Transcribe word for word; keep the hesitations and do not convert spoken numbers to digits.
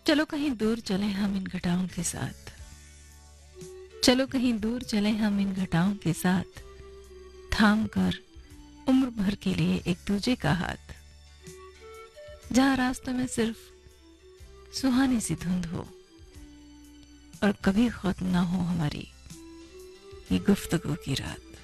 चलो कहीं दूर चले हम इन घटाओं के साथ, चलो कहीं दूर चले हम इन घटाओं के साथ, थाम कर उम्र भर के लिए एक दूजे का हाथ, जहां रास्तों में सिर्फ सुहानी सी धुंध हो और कभी खत्म ना हो हमारी ये गुफ्तगू की रात।